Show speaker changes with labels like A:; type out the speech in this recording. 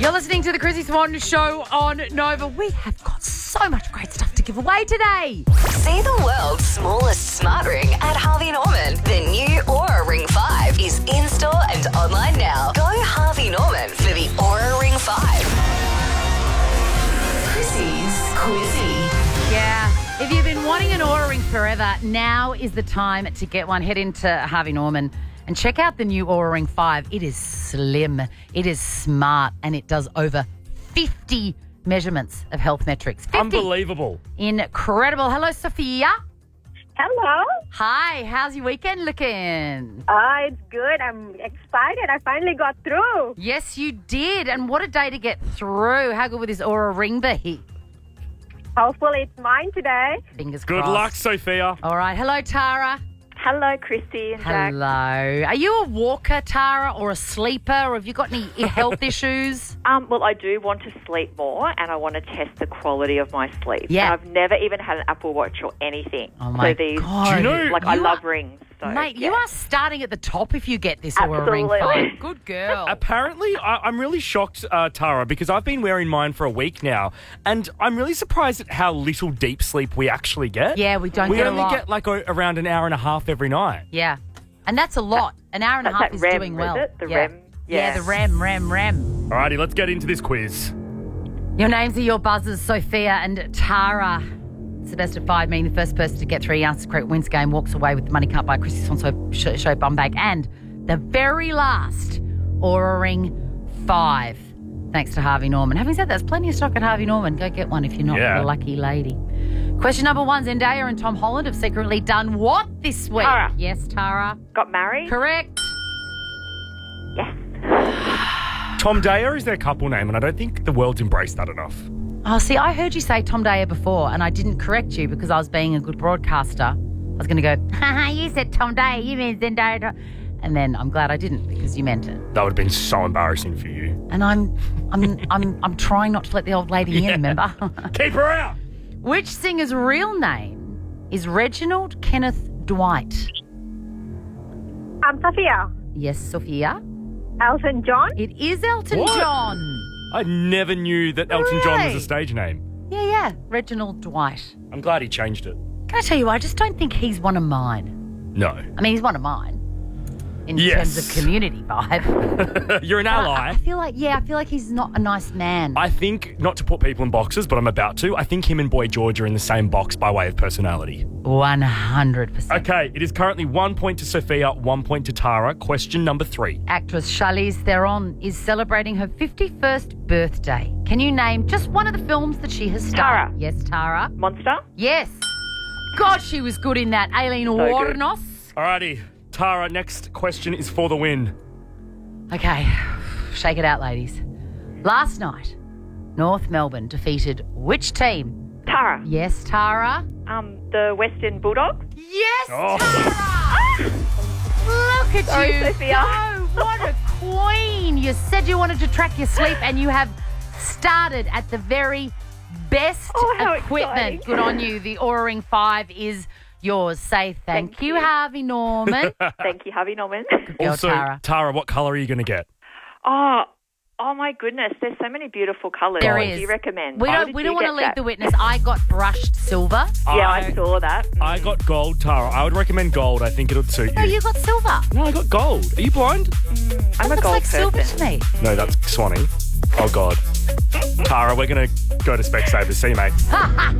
A: You're listening to the Chrissy Swan Show on Nova. We have got so much great stuff to give away today.
B: See the world's smallest smart ring at Harvey Norman. The new Aura Ring 5 is in-store and online now. Go Harvey Norman for the Aura Ring 5. Chrissy's Quizzy.
A: Yeah. If you've been wanting an Aura Ring forever, now is the time to get one. Head into Harvey Norman and check out the new Aura Ring 5. It is slim, it is smart, and it does over 50 measurements of health metrics. 50.
C: Unbelievable.
A: Incredible. Hello, Sophia.
D: Hello.
A: Hi, how's your weekend looking?
D: It's good. I'm excited. I finally got through.
A: Yes, you did. And what a day to get through. How good would this Aura Ring be?
D: Hopefully it's mine today.
A: Fingers
C: Good
A: crossed.
C: luck, Sophia.
A: All right. Hello, Tara.
D: Hello, Chrissy and Jack.
A: Hello. Are you a walker, Tara, or a sleeper, or have you got any health issues?
E: Well, I do want to sleep more, and I want to test the quality of my sleep.
A: Yeah.
E: And I've never even had an Apple Watch or anything.
A: Oh, my
E: so these,
A: God.
C: Do you know-
E: I
A: You
E: love
A: are-
E: rings. So,
A: Mate,
E: yeah.
A: you are starting at the top if you get this Aura Ring
E: Absolutely.
A: 5. Good girl.
C: Apparently, I'm really shocked, Tara, because I've been wearing mine for a week now, and I'm really surprised at how little deep sleep we actually get.
A: Yeah, we don't
C: We
A: get a
C: only
A: lot.
C: get like around an hour and a half every night.
A: Yeah. And that's a lot. An hour and a
E: That's
A: half
E: that
A: is
E: REM,
A: doing
E: is
A: well.
E: it? The
A: yeah.
E: REM?
A: Yeah, the REM.
C: Alrighty, let's get into this quiz.
A: Your names are your buzzers, Sophia and Tara. It's the best of 5, meaning the first person to get 3 answers correct wins game, walks away with the money can't buy Chrissy Swan Show bum bag. And the very last Aura Ring 5, thanks to Harvey Norman. Having said that, there's plenty of stock at Harvey Norman. Go get one if you're not
C: Yeah.
A: the lucky lady. Question number 1, Zendaya and Tom Holland have secretly done what this week?
E: Tara.
A: Yes, Tara.
E: Got married?
A: Correct.
E: Yes.
C: Tom Daya is their couple name, and I don't think the world's embraced that enough.
A: Oh, see, I heard you say Tom Daya before, and I didn't correct you because I was being a good broadcaster. I was going to go, haha, you said Tom Daya, you mean Zendaya. And then I'm glad I didn't because you meant it.
C: That would have been so embarrassing for you.
A: And I'm trying not to let the old lady in, remember?
C: Keep her out.
A: Which singer's real name is Reginald Kenneth Dwight?
D: Sophia.
A: Yes, Sophia.
D: Elton John.
A: It is Elton
C: What?
A: John.
C: I never knew that Elton John was
A: Really?
C: a stage name.
A: Yeah, Reginald Dwight.
C: I'm glad he changed it.
A: Can I tell you, I just don't think he's one of mine.
C: No.
A: I mean, he's one of mine in
C: Yes.
A: terms of community vibe.
C: You're an
A: I
C: ally.
A: feel like he's not a nice man.
C: I think, not to put people in boxes, but I'm about to, I think him and Boy George are in the same box by way of personality.
A: 100%.
C: Okay, it is currently 1 point to Sophia, 1 point to Tara. Question number 3.
A: Actress Charlize Theron is celebrating her 51st birthday. Can you name just one of the films that she has starred?
E: Tara.
A: Yes, Tara.
E: Monster?
A: Yes. God, she was good in that. Aileen
E: good.
A: Wuornos.
C: Alrighty, Tara, next question is for the win.
A: Okay, shake it out, ladies. Last night, North Melbourne defeated which team?
E: Tara?
A: Yes, Tara.
E: The Western Bulldogs?
A: Yes,
C: Oh.
A: Tara! Look at
E: Sorry,
A: you
E: Sophia.
A: go. What a queen. You said you wanted to track your sleep and you have started at the very best
E: Oh, how
A: equipment.
E: exciting.
A: Good on you. The Aura Ring 5 is yours. Say thank you,
E: you.
A: Harvey Norman.
E: Thank you, Harvey Norman.
A: Girl,
C: Also,
A: Tara.
C: what colour are you going to get?
E: Oh my goodness, there's so many beautiful colours.
A: There
E: What
A: is.
E: do you recommend?
A: We
E: What
A: don't
E: did
A: want
E: you
A: to
E: get,
A: leave
E: Jack?
A: the witness. I got brushed silver.
E: Yeah, I saw that.
C: I got gold, Tara. I would recommend gold. I think it'll suit
A: No,
C: you.
A: you got silver.
C: No, I got gold. Are you blind?
E: I'm a
A: Looks
E: gold
A: like
E: person.
A: silver to me.
C: No, that's Swanee. Oh, God. Tara, we're going to go to Specsavers. See you, mate.